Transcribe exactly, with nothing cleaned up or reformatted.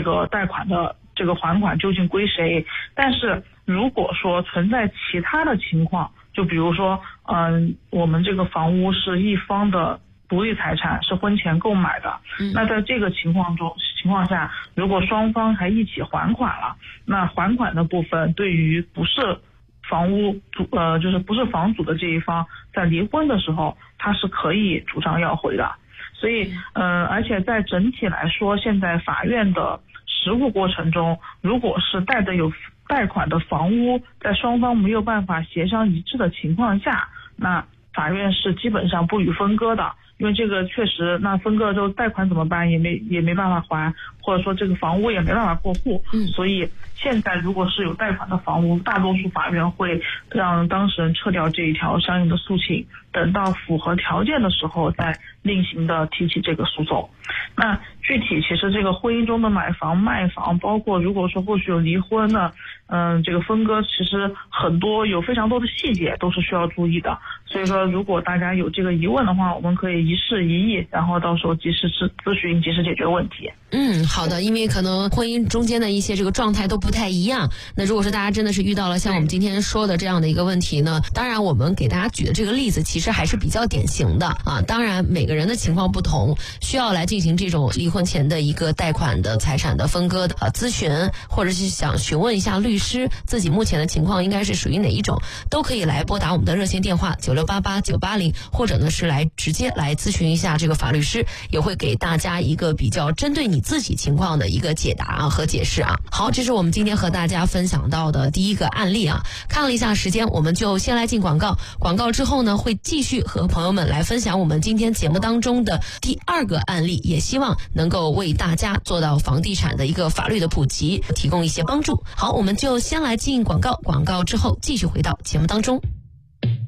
个贷款的这个还款究竟归谁。但是如果说存在其他的情况，就比如说嗯，我们这个房屋是一方的独立财产，是婚前购买的，那在这个情况中情况下，如果双方还一起还款了，那还款的部分对于不是房屋主呃就是不是房主的这一方，在离婚的时候他是可以主张要回的。所以呃而且在整体来说，现在法院的实务过程中，如果是带着有贷款的房屋，在双方没有办法协商一致的情况下，那法院是基本上不予分割的。因为这个确实，那分割之后贷款怎么办，也没也没办法还，或者说这个房屋也没办法过户。嗯，所以现在如果是有贷款的房屋，大多数法院会让当事人撤掉这一条相应的诉请，等到符合条件的时候再另行的提起这个诉讼。那具体其实这个婚姻中的买房卖房，包括如果说后续有离婚呢，嗯，这个分割其实很多有非常多的细节都是需要注意的。所以说如果大家有这个疑问的话，我们可以一事一议，然后到时候及时咨询，及时解决问题。 嗯，好的，因为可能婚姻中间的一些这个状态都不太一样。那如果说大家真的是遇到了像我们今天说的这样的一个问题呢，当然我们给大家举的这个例子其实还是比较典型的啊。当然每个人的情况不同，需要来进行这种离婚前的一个贷款的财产的分割的啊咨询，或者是想询问一下律师自己目前的情况应该是属于哪一种，都可以来拨打我们的热线电话九六八八九八零，或者呢是来直接来咨询一下这个法律师，也会给大家一个比较针对你自己情况的一个解答啊和解释啊。好，这是我们今天和大家分享到的第一个案例啊。看了一下时间，我们就先来进广告，广告之后呢会继续和朋友们来分享我们今天节目当中的第二个案例，也希望能够为大家做到房地产的一个法律的普及，提供一些帮助。好，我们就先来进广告，广告之后继续回到节目当中。